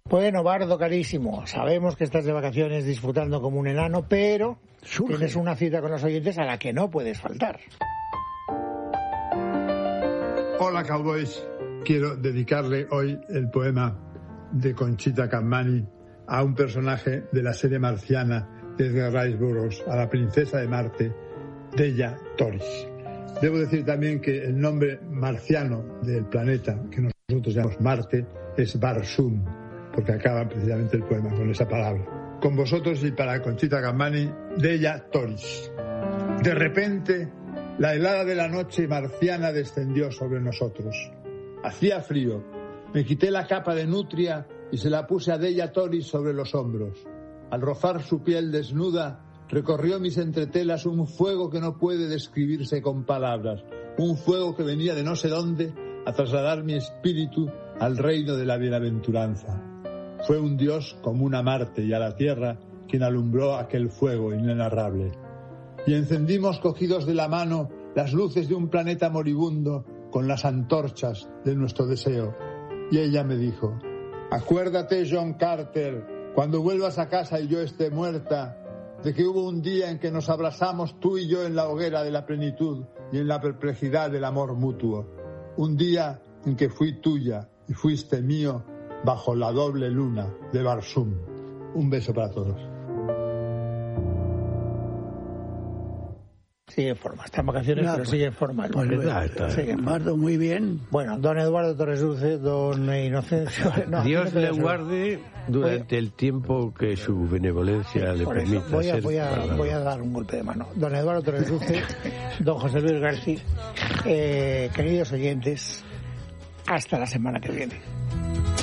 Bueno, Bardo, carísimo, sabemos que estás de vacaciones disfrutando como un enano, pero tienes una cita con los oyentes a la que no puedes faltar. Hola, cowboys. Quiero dedicarle hoy el poema de Conchita Camani a un personaje de la serie marciana de Edgar Rice Burroughs, a la princesa de Marte, Della Torres. Debo decir también que el nombre marciano del planeta que nosotros llamamos Marte es Barsum, porque acaba precisamente el poema con esa palabra. Con vosotros y para Conchita Camani, Della Torres. De repente, la helada de la noche marciana descendió sobre nosotros. Hacía frío. Me quité la capa de nutria y se la puse a Della Torres sobre los hombros. Al rozar su piel desnuda, recorrió mis entretelas un fuego que no puede describirse con palabras. Un fuego que venía de no sé dónde a trasladar mi espíritu al reino de la bienaventuranza. Fue un Dios común a Marte y a la Tierra quien alumbró aquel fuego inenarrable. Y encendimos cogidos de la mano las luces de un planeta moribundo con las antorchas de nuestro deseo. Y ella me dijo: acuérdate, John Carter, cuando vuelvas a casa y yo esté muerta, de que hubo un día en que nos abrazamos tú y yo en la hoguera de la plenitud y en la perplejidad del amor mutuo. Un día en que fui tuya y fuiste mío bajo la doble luna de Barsum. Un beso para todos. Sigue en forma, está en vacaciones, pero sigue en forma. Pues Eduardo, muy bien. Bueno, don Eduardo Torres Dulce, don Inocencio... No, Dios le guarde durante el tiempo que su benevolencia le permita. Voy a dar un golpe de mano. Don Eduardo Torres Dulce, don José Luis García, queridos oyentes, hasta la semana que viene.